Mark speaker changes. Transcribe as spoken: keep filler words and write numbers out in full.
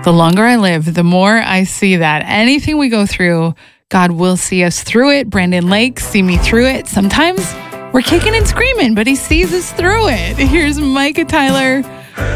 Speaker 1: The longer I live, the more I see that. Anything we go through, God will see us through it. Brandon Lake, see me through it. Sometimes we're kicking and screaming, but he sees us through it. Here's Micah Tyler